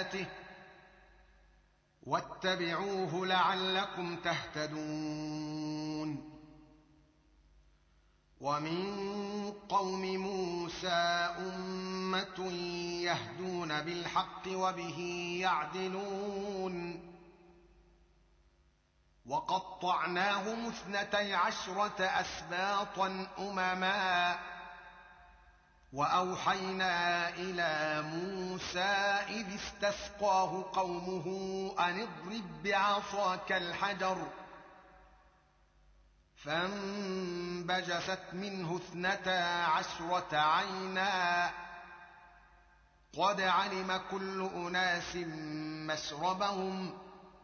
آياته واتبعوه لعلكم تهتدون. ومن قوم موسى أمة يهدون بالحق وبه يعدلون. وقطعناهم 12 أسباطا أمما وأوحينا إلى موسى إذ استسقاه قومه أن اضرب بعصاك الحجر فانبجست منه 12 عينا قد علم كل أناس مشربهم